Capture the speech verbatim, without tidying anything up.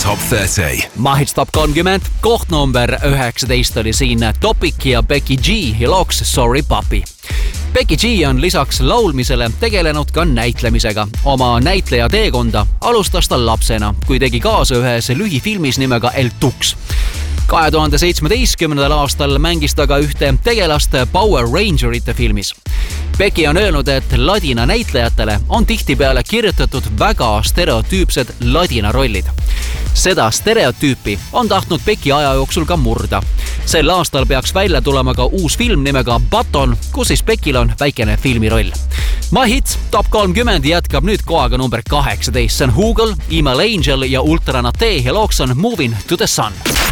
Top thirty. Mahits Top kolmkümmend, koht number üheksateist oli siin Topic ja Becky G ja looks Sorry Puppy. Becky G on lisaks laulmisele tegelenud ka näitlemisega. Oma näitleja teekonda alustas ta lapsena, kui tegi kaasa ühes lühifilmis nimega El Tux. kahe tuhande seitsmeteistkümnendal aastal mängis ta ka ühte tegelast Power Rangerite filmis. Becky on öelnud, et ladina näitlejatele on tihtipeale kirjutatud väga stereotüüpsed ladina rollid. Seda stereotüüpi on tahtnud Becky aja jooksul ka murda. Sel aastal peaks välja tulema ka uus film nimega Button, kus siis Beckil on väikene filmiroll. Mahits Top kolmkümmend jätkab nüüd kohaga number kaheksateist. See on Hoogle, Email Angel ja Ultranate ja looks on Moving to the Sun.